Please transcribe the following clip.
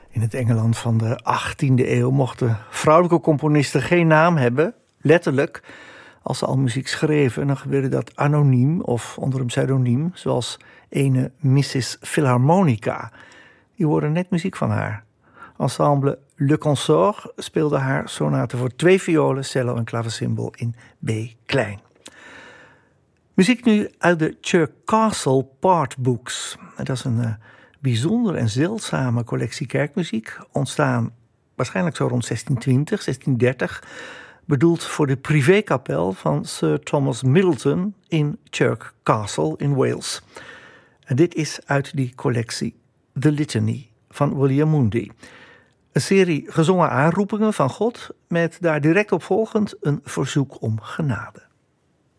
In het Engeland van de 18e eeuw mochten vrouwelijke componisten geen naam hebben, letterlijk. Als ze al muziek schreven, dan gebeurde dat anoniem of onder een pseudoniem, zoals ene Mrs. Philharmonica. Die hoorde net muziek van haar. Ensemble Le Consort speelde haar sonate voor 2 violen, cello en klavecimbal in B klein. Muziek nu uit de Chirk Castle Part Books. Dat is een bijzondere en zeldzame collectie kerkmuziek, ontstaan waarschijnlijk zo rond 1620, 1630, bedoeld voor de privékapel van Sir Thomas Middleton in Chirk Castle in Wales. En dit is uit die collectie The Litany van William Mundy. Een serie gezongen aanroepingen van God met daar direct op volgend een verzoek om genade.